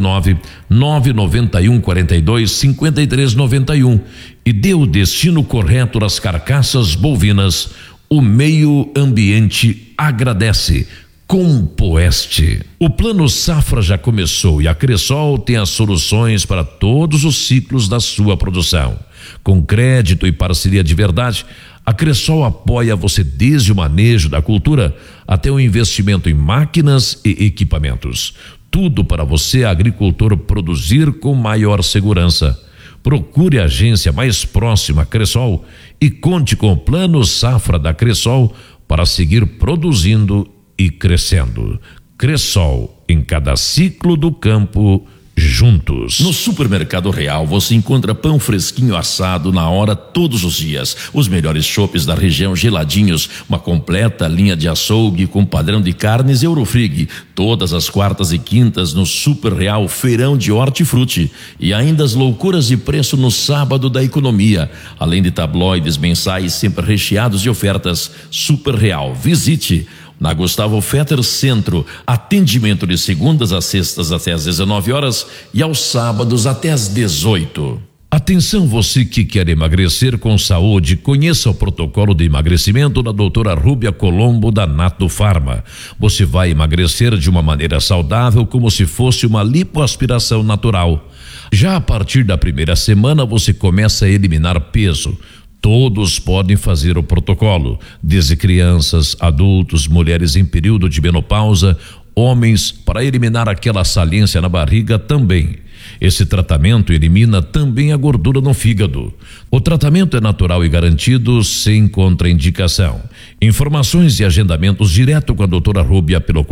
49-991-42-5391 e dê o destino correto das carcaças bovinas. O meio ambiente agradece. Compoeste. O Plano Safra já começou e a Cressol tem as soluções para todos os ciclos da sua produção. Com crédito e parceria de verdade, a Cressol apoia você desde o manejo da cultura até o investimento em máquinas e equipamentos. Tudo para você, agricultor, produzir com maior segurança. Procure a agência mais próxima à Cressol e conte com o Plano Safra da Cressol para seguir produzindo e crescendo. Cressol, em cada ciclo do campo, juntos. No Supermercado Real você encontra pão fresquinho assado na hora todos os dias, os melhores chopes da região geladinhos, uma completa linha de açougue com padrão de carnes Eurofrig, todas as quartas e quintas no Super Real Feirão de Hortifruti e ainda as loucuras de preço no sábado da economia, além de tabloides mensais sempre recheados de ofertas. Super Real, visite na Gustavo Fetter Centro, atendimento de segundas a sextas até às 19 horas e aos sábados até às 18. Atenção você que quer emagrecer com saúde, conheça o protocolo de emagrecimento da doutora Rúbia Colombo da Nato Farma. Você vai emagrecer de uma maneira saudável como se fosse uma lipoaspiração natural. Já a partir da primeira semana você começa a eliminar peso. Todos podem fazer o protocolo, desde crianças, adultos, mulheres em período de menopausa, Homens, para eliminar aquela saliência na barriga também. Esse tratamento elimina também a gordura no fígado. O tratamento é natural e garantido, sem contraindicação. Informações e agendamentos direto com a doutora Rúbia pelo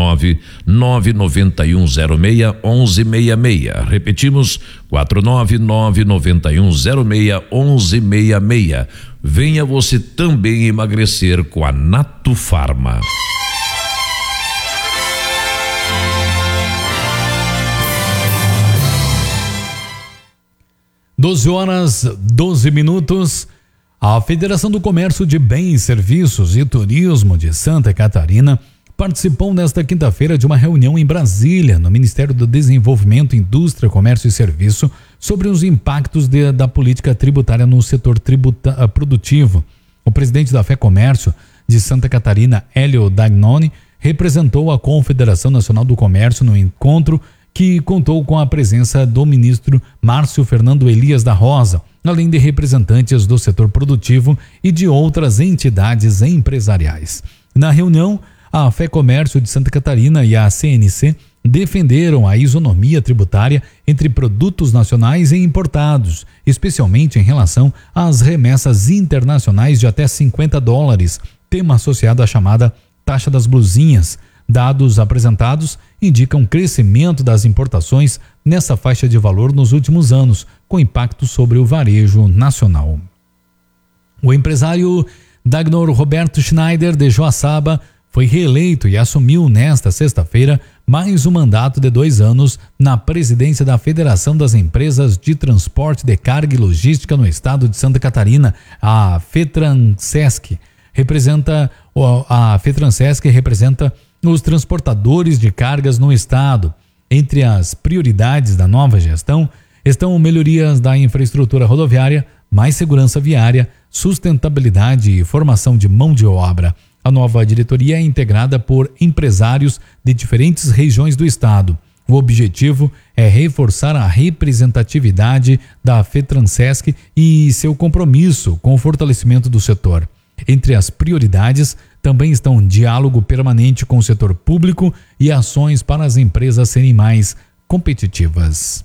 49991061166. Repetimos, 49991061166. Venha você também emagrecer com a Nato Farma. (12h12). A Federação do Comércio de Bens, Serviços e Turismo de Santa Catarina participou nesta quinta-feira de uma reunião em Brasília, no Ministério do Desenvolvimento, Indústria, Comércio e Serviço, sobre os impactos da política tributária no setor produtivo. O presidente da FEComércio de Santa Catarina, Hélio Dagnoni, representou a Confederação Nacional do Comércio no encontro, que contou com a presença do ministro Márcio Fernando Elias da Rosa, além de representantes do setor produtivo e de outras entidades empresariais. Na reunião, a FEComércio de Santa Catarina e a CNC defenderam a isonomia tributária entre produtos nacionais e importados, especialmente em relação às remessas internacionais de até $50, tema associado à chamada taxa das blusinhas. Dados apresentados indicam crescimento das importações nessa faixa de valor nos últimos anos, com impacto sobre o varejo nacional. O empresário Dagnor Roberto Schneider de Joaçaba foi reeleito e assumiu nesta sexta-feira mais um mandato de 2 anos na presidência da Federação das Empresas de Transporte de Carga e Logística no estado de Santa Catarina, a FETRANSESC. A FETRANSESC representa os transportadores de cargas no estado. Entre as prioridades da nova gestão estão melhorias da infraestrutura rodoviária, mais segurança viária, sustentabilidade e formação de mão de obra. A nova diretoria é integrada por empresários de diferentes regiões do estado. O objetivo é reforçar a representatividade da FETRANSESC e seu compromisso com o fortalecimento do setor. Entre as prioridades também estão diálogo permanente com o setor público e ações para as empresas serem mais competitivas.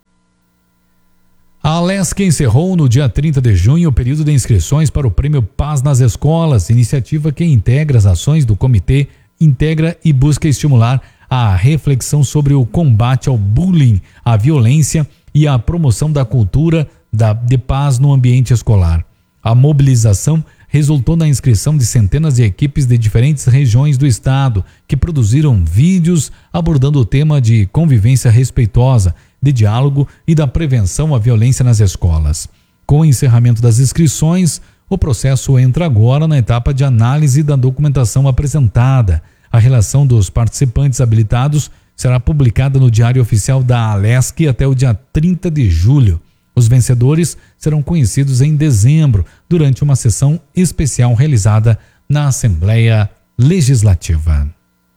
A Alesc encerrou no dia 30 de junho o período de inscrições para o Prêmio Paz nas Escolas, iniciativa que integra as ações do comitê, integra e busca estimular a reflexão sobre o combate ao bullying, a violência e a promoção da cultura de paz no ambiente escolar. A mobilização resultou na inscrição de centenas de equipes de diferentes regiões do estado, que produziram vídeos abordando o tema de convivência respeitosa, de diálogo e da prevenção à violência nas escolas. Com o encerramento das inscrições, o processo entra agora na etapa de análise da documentação apresentada. A relação dos participantes habilitados será publicada no Diário Oficial da Alesc até o dia 30 de julho. Os vencedores serão conhecidos em dezembro, durante uma sessão especial realizada na Assembleia Legislativa.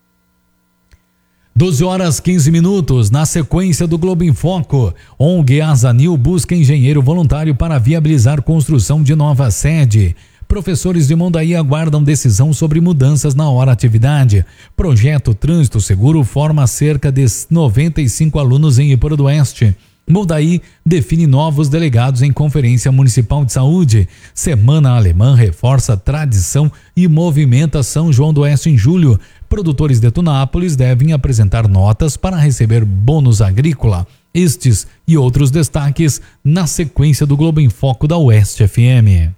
12h15, na sequência do Globo em Foco, ONG Azanil busca engenheiro voluntário para viabilizar construção de nova sede. Professores de Mondaí aguardam decisão sobre mudanças na hora atividade. Projeto Trânsito Seguro forma cerca de 95 alunos em Iporo do Oeste. Mondaí define novos delegados em Conferência Municipal de Saúde. Semana Alemã reforça tradição e movimenta São João do Oeste em julho. Produtores de Tunápolis devem apresentar notas para receber bônus agrícola. Estes e outros destaques na sequência do Globo em Foco da Oeste FM.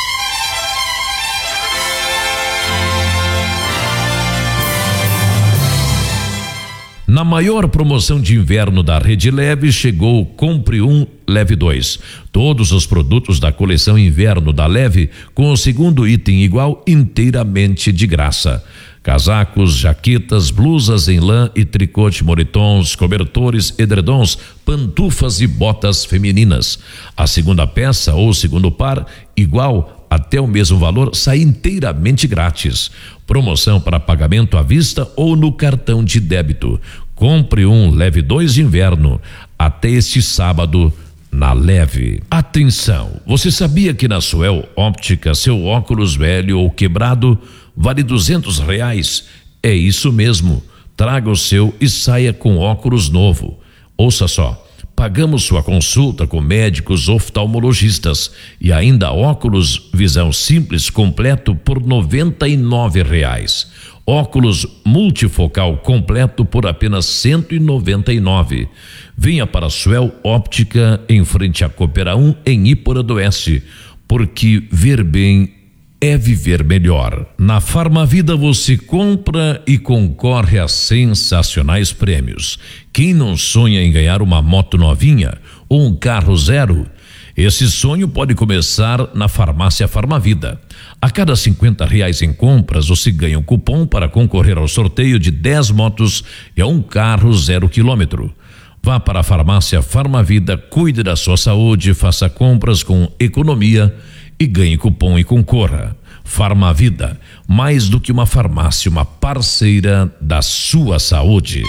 Na maior promoção de inverno da Rede Leve, chegou Compre Um, Leve 2. Todos os produtos da coleção inverno da Leve, com o segundo item igual, inteiramente de graça. Casacos, jaquetas, blusas em lã e tricote, moletons, cobertores, edredons, pantufas e botas femininas. A segunda peça ou segundo par, igual até o mesmo valor, sai inteiramente grátis. Promoção para pagamento à vista ou no cartão de débito. Compre um, leve 2 de inverno. Até este sábado na Leve. Atenção, você sabia que na Suel Óptica seu óculos velho ou quebrado vale R$200? É isso mesmo. Traga o seu e saia com óculos novo. Ouça só. Pagamos sua consulta com médicos oftalmologistas e ainda óculos visão simples completo por R$ 99. Óculos multifocal completo por apenas R$ 199. Venha para a Suel Óptica em frente à Coopera 1 em Ípora do Oeste, porque ver bem é viver melhor. Na Farmavida você compra e concorre a sensacionais prêmios. Quem não sonha em ganhar uma moto novinha ou um carro zero? Esse sonho pode começar na Farmácia Farmavida. A cada R$50 em compras você ganha um cupom para concorrer ao sorteio de 10 motos e a um carro 0 km. Vá para a Farmácia Farmavida, cuide da sua saúde, faça compras com economia e ganhe cupom e concorra. Farmavida, mais do que uma farmácia, uma parceira da sua saúde.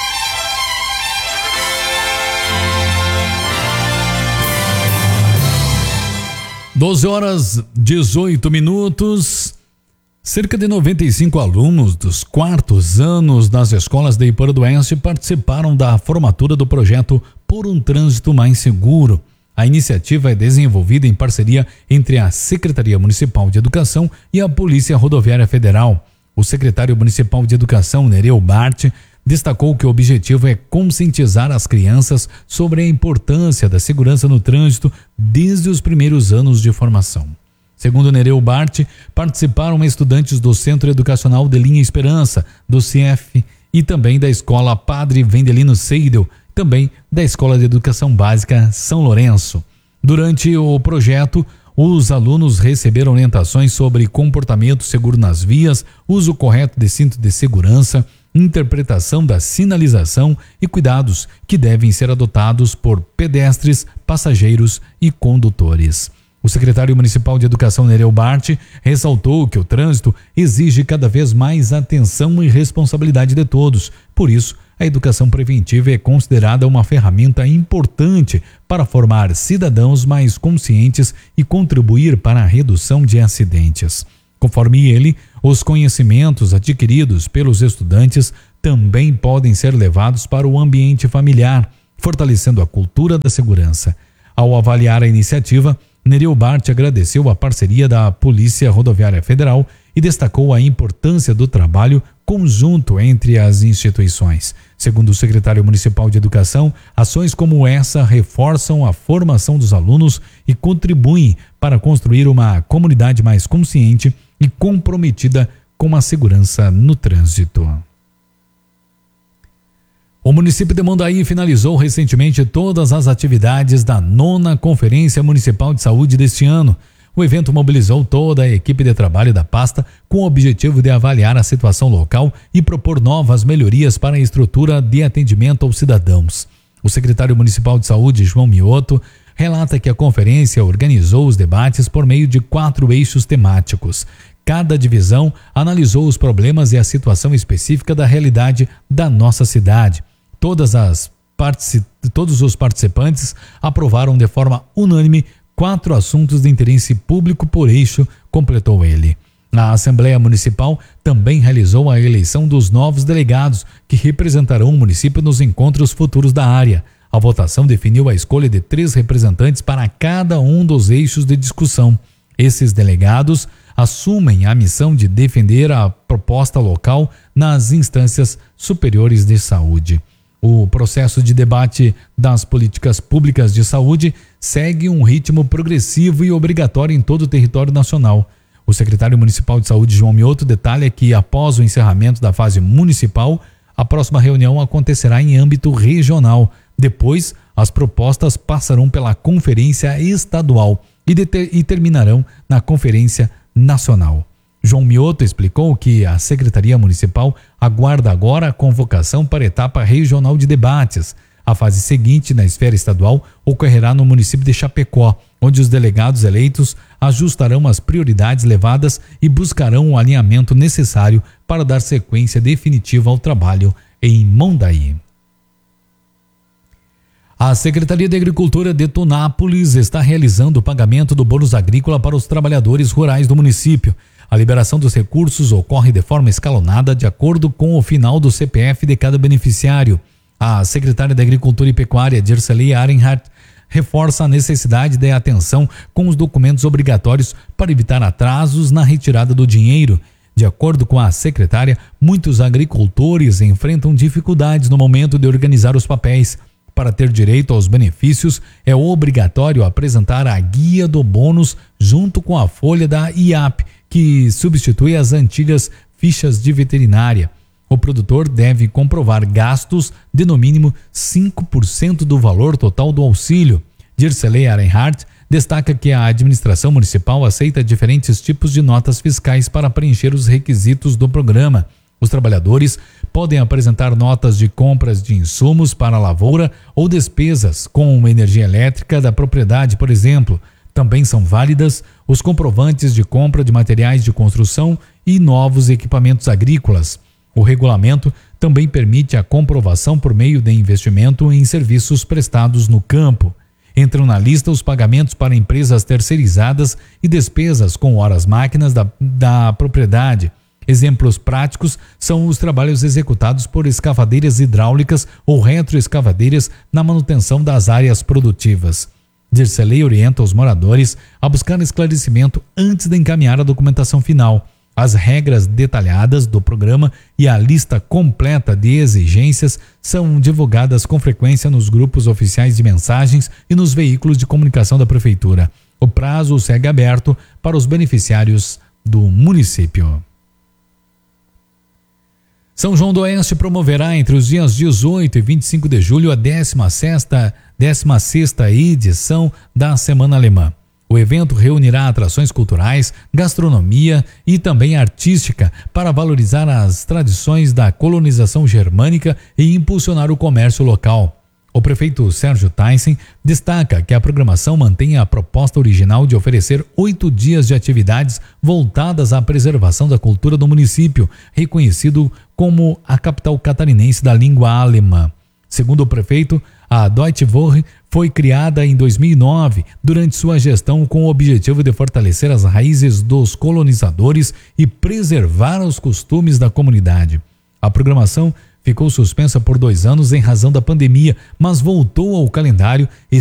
(12h18). Cerca de 95 alunos dos 4º anos das escolas de Ípora do Oeste participaram da formatura do projeto Por um Trânsito Mais Seguro. A iniciativa é desenvolvida em parceria entre a Secretaria Municipal de Educação e a Polícia Rodoviária Federal. O secretário municipal de Educação, Nereu Bart, destacou que o objetivo é conscientizar as crianças sobre a importância da segurança no trânsito desde os primeiros anos de formação. Segundo Nereu Bart, participaram estudantes do Centro Educacional de Linha Esperança, do CIEF, e também da Escola Padre Vendelino Seidel, também da Escola de Educação Básica São Lourenço. Durante o projeto, os alunos receberam orientações sobre comportamento seguro nas vias, uso correto de cinto de segurança, interpretação da sinalização e cuidados que devem ser adotados por pedestres, passageiros e condutores. O secretário municipal de Educação, Nereu Bart, ressaltou que o trânsito exige cada vez mais atenção e responsabilidade de todos. Por isso, a educação preventiva é considerada uma ferramenta importante para formar cidadãos mais conscientes e contribuir para a redução de acidentes. Conforme ele, os conhecimentos adquiridos pelos estudantes também podem ser levados para o ambiente familiar, fortalecendo a cultura da segurança. Ao avaliar a iniciativa, Nereu Bart agradeceu a parceria da Polícia Rodoviária Federal e destacou a importância do trabalho conjunto entre as instituições. Segundo o secretário municipal de Educação, ações como essa reforçam a formação dos alunos e contribuem para construir uma comunidade mais consciente e comprometida com a segurança no trânsito. O município de Mondaí finalizou recentemente todas as atividades da 9ª Conferência Municipal de Saúde deste ano. O evento mobilizou toda a equipe de trabalho da pasta com o objetivo de avaliar a situação local e propor novas melhorias para a estrutura de atendimento aos cidadãos. O secretário municipal de saúde, João Mioto, relata que a conferência organizou os debates por meio de 4 eixos temáticos. Cada divisão analisou os problemas e a situação específica da realidade da nossa cidade. Todos os participantes aprovaram de forma unânime 4 assuntos de interesse público por eixo, completou ele. A Assembleia Municipal também realizou a eleição dos novos delegados que representarão o município nos encontros futuros da área. A votação definiu a escolha de 3 representantes para cada um dos eixos de discussão. Esses delegados assumem a missão de defender a proposta local nas instâncias superiores de saúde. O processo de debate das políticas públicas de saúde segue um ritmo progressivo e obrigatório em todo o território nacional. O secretário municipal de saúde, João Mioto, detalha que após o encerramento da fase municipal, a próxima reunião acontecerá em âmbito regional. Depois, as propostas passarão pela conferência estadual e terminarão na conferência nacional. João Mioto explicou que a Secretaria Municipal aguarda agora a convocação para a etapa regional de debates. A fase seguinte, na esfera estadual, ocorrerá no município de Chapecó, onde os delegados eleitos ajustarão as prioridades levadas e buscarão o alinhamento necessário para dar sequência definitiva ao trabalho em Mondaí. A Secretaria de Agricultura de Tunápolis está realizando o pagamento do bônus agrícola para os trabalhadores rurais do município. A liberação dos recursos ocorre de forma escalonada de acordo com o final do CPF de cada beneficiário. A secretária de Agricultura e Pecuária, Dircely Arenhardt, reforça a necessidade de atenção com os documentos obrigatórios para evitar atrasos na retirada do dinheiro. De acordo com a secretária, muitos agricultores enfrentam dificuldades no momento de organizar os papéis. Para ter direito aos benefícios, é obrigatório apresentar a guia do bônus junto com a folha da IAP, que substitui as antigas fichas de veterinária. O produtor deve comprovar gastos de no mínimo 5% do valor total do auxílio. Dircely Arenhardt destaca que a administração municipal aceita diferentes tipos de notas fiscais para preencher os requisitos do programa. Os trabalhadores podem apresentar notas de compras de insumos para a lavoura ou despesas com energia elétrica da propriedade, por exemplo. Também são válidas os comprovantes de compra de materiais de construção e novos equipamentos agrícolas. O regulamento também permite a comprovação por meio de investimento em serviços prestados no campo. Entram na lista os pagamentos para empresas terceirizadas e despesas com horas máquinas da propriedade. Exemplos práticos são os trabalhos executados por escavadeiras hidráulicas ou retroescavadeiras na manutenção das áreas produtivas. Dircely orienta os moradores a buscar esclarecimento antes de encaminhar a documentação final. As regras detalhadas do programa e a lista completa de exigências são divulgadas com frequência nos grupos oficiais de mensagens e nos veículos de comunicação da Prefeitura. O prazo segue aberto para os beneficiários do município. São João do Oeste promoverá entre os dias 18 e 25 de julho a 16ª edição da Semana Alemã. O evento reunirá atrações culturais, gastronomia e também artística para valorizar as tradições da colonização germânica e impulsionar o comércio local. O prefeito Sérgio Tyson destaca que a programação mantém a proposta original de oferecer 8 dias de atividades voltadas à preservação da cultura do município, reconhecido como a capital catarinense da língua alemã. Segundo o prefeito, a Deutsche Woche foi criada em 2009 durante sua gestão com o objetivo de fortalecer as raízes dos colonizadores e preservar os costumes da comunidade. A programação ficou suspensa por 2 anos em razão da pandemia, mas voltou ao calendário